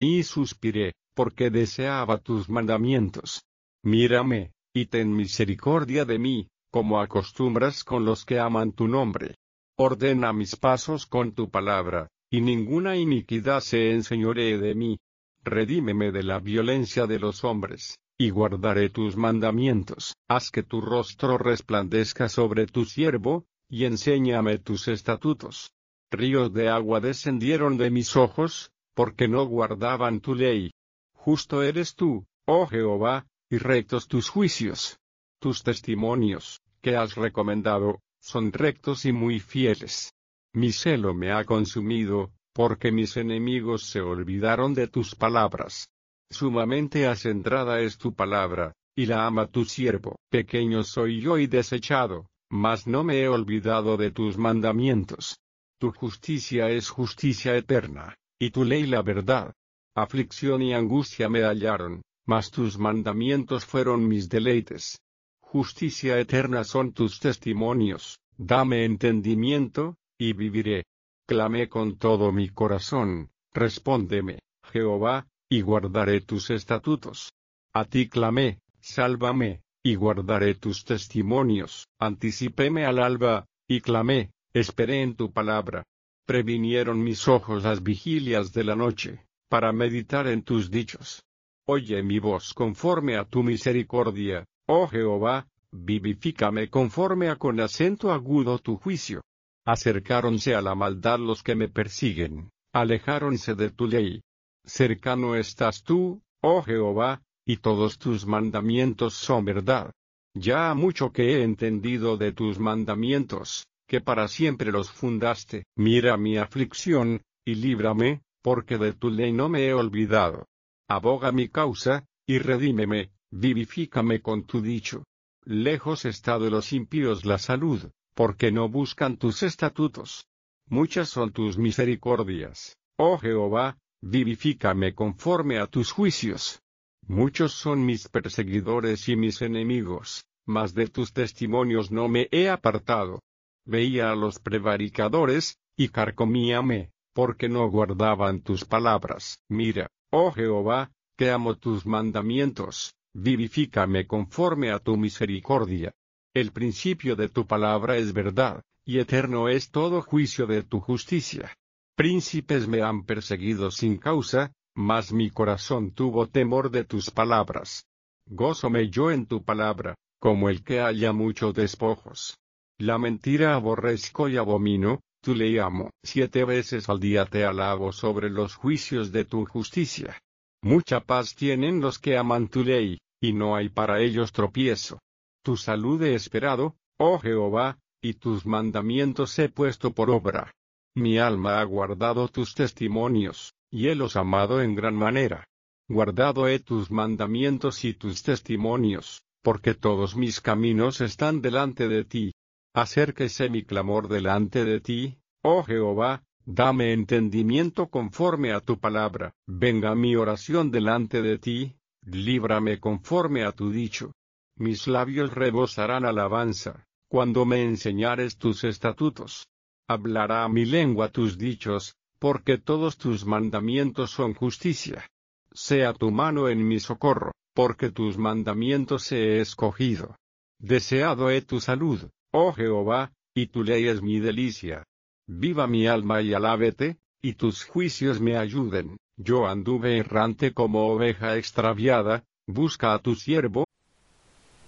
Y suspiré, porque deseaba tus mandamientos. Mírame, y ten misericordia de mí, como acostumbras con los que aman tu nombre. Ordena mis pasos con tu palabra, y ninguna iniquidad se enseñoree de mí. Redímeme de la violencia de los hombres, y guardaré tus mandamientos. Haz que tu rostro resplandezca sobre tu siervo, y enséñame tus estatutos. Ríos de agua descendieron de mis ojos, porque no guardaban tu ley. Justo eres tú, oh Jehová, y rectos tus juicios. Tus testimonios, que has recomendado, son rectos y muy fieles. Mi celo me ha consumido, porque mis enemigos se olvidaron de tus palabras. Sumamente acendrada es tu palabra, y la ama tu siervo. Pequeño soy yo y desechado, mas no me he olvidado de tus mandamientos. Tu justicia es justicia eterna, y tu ley la verdad. Aflicción y angustia me hallaron, mas tus mandamientos fueron mis deleites. Justicia eterna son tus testimonios, dame entendimiento, y viviré. Clamé con todo mi corazón, respóndeme, Jehová, y guardaré tus estatutos. A ti clamé, sálvame, y guardaré tus testimonios. Anticipéme al alba, y clamé, esperé en tu palabra. Previnieron mis ojos las vigilias de la noche, para meditar en tus dichos. Oye mi voz conforme a tu misericordia, oh Jehová, vivifícame conforme a con acento agudo tu juicio. Acercáronse a la maldad los que me persiguen, alejáronse de tu ley. Cercano estás tú, oh Jehová, y todos tus mandamientos son verdad. Ya ha mucho que he entendido de tus mandamientos, que para siempre los fundaste. Mira mi aflicción, y líbrame, porque de tu ley no me he olvidado. Aboga mi causa, y redímeme, vivifícame con tu dicho. Lejos está de los impíos la salud, porque no buscan tus estatutos. Muchas son tus misericordias, oh Jehová, vivifícame conforme a tus juicios. Muchos son mis perseguidores y mis enemigos, mas de tus testimonios no me he apartado. Veía a los prevaricadores, y carcomíame, porque no guardaban tus palabras. Mira, oh Jehová, que amo tus mandamientos, vivifícame conforme a tu misericordia. El principio de tu palabra es verdad, y eterno es todo juicio de tu justicia. Príncipes me han perseguido sin causa, mas mi corazón tuvo temor de tus palabras. Gózome yo en tu palabra, como el que halla muchos despojos. La mentira aborrezco y abomino, tú le amo. 7 veces al día te alabo sobre los juicios de tu justicia. Mucha paz tienen los que aman tu ley, y no hay para ellos tropiezo. Tu salud he esperado, oh Jehová, y tus mandamientos he puesto por obra. Mi alma ha guardado tus testimonios, y helos amado en gran manera. Guardado he tus mandamientos y tus testimonios, porque todos mis caminos están delante de ti. Acérquese mi clamor delante de ti, oh Jehová, dame entendimiento conforme a tu palabra. Venga mi oración delante de ti, líbrame conforme a tu dicho. Mis labios rebosarán alabanza, cuando me enseñares tus estatutos. Hablará mi lengua tus dichos, porque todos tus mandamientos son justicia. Sea tu mano en mi socorro, porque tus mandamientos he escogido. Deseado he tu salud, oh Jehová, y tu ley es mi delicia. Viva mi alma y alábete, y tus juicios me ayuden. Yo anduve errante como oveja extraviada, busca a tu siervo,